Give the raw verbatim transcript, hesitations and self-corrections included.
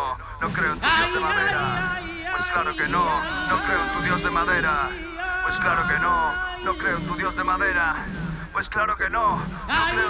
no, no creo en tu dios de madera. Pues claro que no, no creo en tu dios de madera. Pues claro que no, no creo en tu dios de madera. Pues claro que no, no creo